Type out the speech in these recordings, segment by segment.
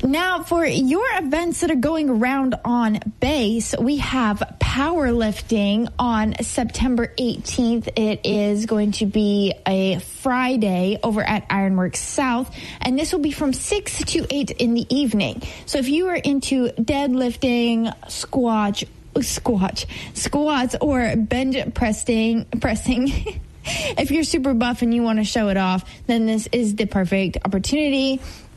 Now, for your events that are going around on base, we have powerlifting on September 18th. It is going to be a Friday over at Ironworks South, and this will be from 6 to 8 in the evening. So if you are into deadlifting, squats, or bench pressing, if you're super buff and you want to show it off, then this is the perfect opportunity.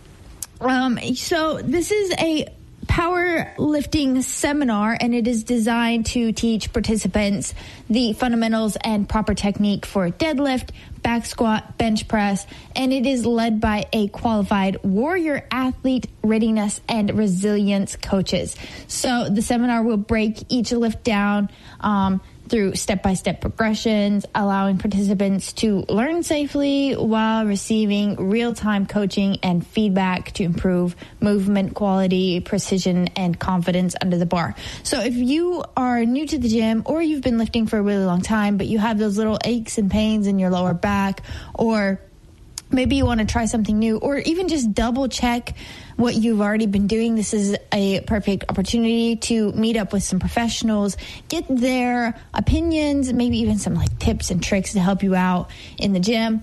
So this is a powerlifting seminar, and it is designed to teach participants the fundamentals and proper technique for deadlift, back squat, bench press, and it is led by a qualified warrior athlete readiness and resilience coaches. So the seminar will break each lift down through step-by-step progressions, allowing participants to learn safely while receiving real-time coaching and feedback to improve movement quality, precision, and confidence under the bar. So if you are new to the gym, or you've been lifting for a really long time, but you have those little aches and pains in your lower back, or maybe you want to try something new, or even just double check what you've already been doing, this is a perfect opportunity to meet up with some professionals, get their opinions, maybe even some like tips and tricks to help you out in the gym.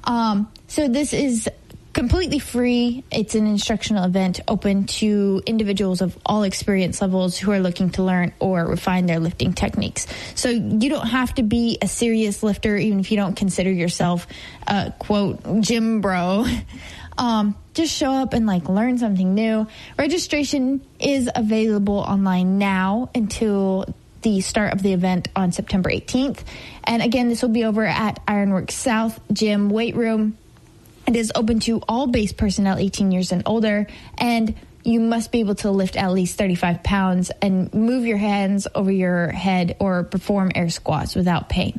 So this is completely free. It's an instructional event open to individuals of all experience levels who are looking to learn or refine their lifting techniques. So you don't have to be a serious lifter, even if you don't consider yourself a quote gym bro. Just show up and learn something new. Registration is available online now until the start of the event on September 18th. And again, this will be over at Ironworks South Gym Weight Room. It is open to all base personnel 18 years and older, and you must be able to lift at least 35 pounds and move your hands over your head or perform air squats without pain.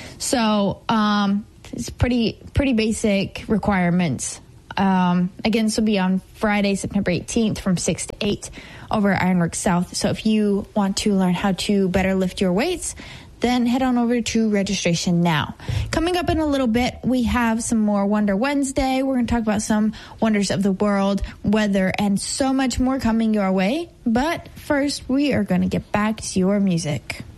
So it's pretty basic requirements. Again, this will be on Friday, September 18th from 6 to 8 over at Ironworks South. So if you want to learn how to better lift your weights, then head on over to registration now. Coming up in a little bit, we have some more Wonder Wednesday. We're going to talk about some wonders of the world, weather, and so much more coming your way. But first, we are going to get back to your music.